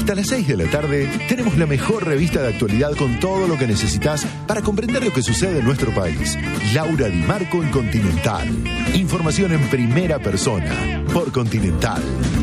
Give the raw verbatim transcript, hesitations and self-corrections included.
Hasta las seis de la tarde tenemos la mejor revista de actualidad con todo lo que necesitas para comprender lo que sucede en nuestro país. Laura Di Marco en Continental. Información en primera persona por Continental.